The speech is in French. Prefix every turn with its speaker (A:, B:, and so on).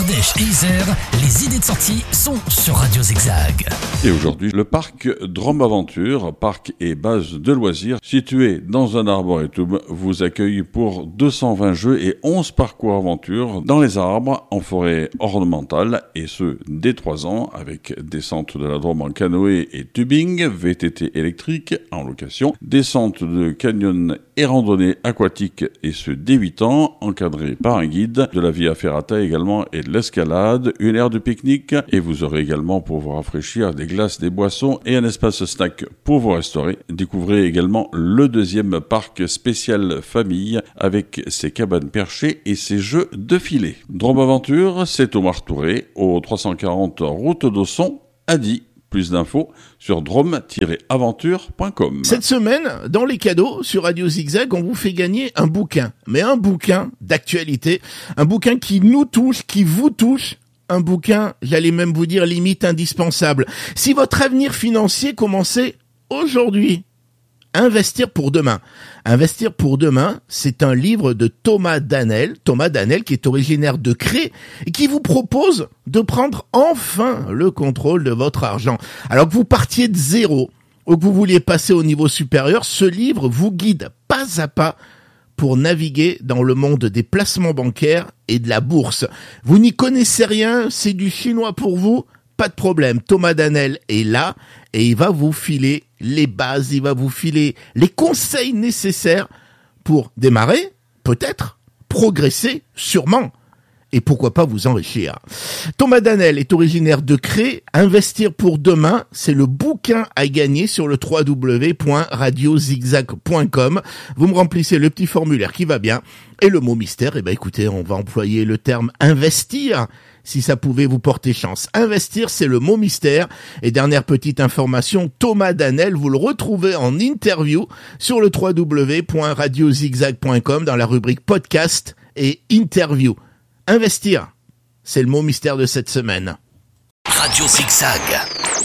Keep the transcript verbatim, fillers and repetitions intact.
A: Ardèche et Isère, les idées de sortie sont sur Radio Zigzag.
B: Et aujourd'hui, le parc Drôme Aventure, parc et base de loisirs, situé dans un arboretum, vous accueille pour deux cent vingt jeux et onze parcours aventure dans les arbres, en forêt ornementale, et ce, dès trois ans, avec descente de la Drôme en canoë et tubing, V T T électrique en location, descente de canyon et randonnée aquatique, et ce, dès huit ans, encadré par un guide, de la via ferrata également et de l'escalade, une aire de pique-nique, et vous aurez également pour vous rafraîchir des glaces, des boissons et un espace snack pour vous restaurer. Découvrez également le deuxième parc spécial famille avec ses cabanes perchées et ses jeux de filet. Drôme Aventure, c'est au Martouré, au trois cent quarante route d'Ausson, à Die. Plus d'infos sur drôme tiret aventure point com.
C: Cette semaine, dans les cadeaux sur Radio Zigzag, on vous fait gagner un bouquin. Mais un bouquin d'actualité, un bouquin qui nous touche, qui vous touche. Un bouquin, j'allais même vous dire, limite indispensable. Si votre avenir financier commençait aujourd'hui, Investir pour demain. Investir pour demain, c'est un livre de Thomas Danel, Thomas Danel qui est originaire de Cré et qui vous propose de prendre enfin le contrôle de votre argent. Alors que vous partiez de zéro ou que vous vouliez passer au niveau supérieur, ce livre vous guide pas à pas pour naviguer dans le monde des placements bancaires et de la bourse. Vous n'y connaissez rien, c'est du chinois pour vous, pas de problème. Thomas Danel est là et il va vous filer les bases, il va vous filer les conseils nécessaires pour démarrer, peut-être, progresser, sûrement, et pourquoi pas vous enrichir. Thomas Danel est originaire de Cré. Investir pour demain, c'est le bouquin à gagner sur le w w w point radio zigzag point com. Vous me remplissez le petit formulaire qui va bien. Et le mot mystère, eh ben écoutez, on va employer le terme investir, si ça pouvait vous porter chance. Investir, c'est le mot mystère. Et dernière petite information, Thomas Danel, vous le retrouvez en interview sur le w w w point radio zigzag point com dans la rubrique podcast et interview. Investir, c'est le mot mystère de cette semaine.
A: Radio Zigzag.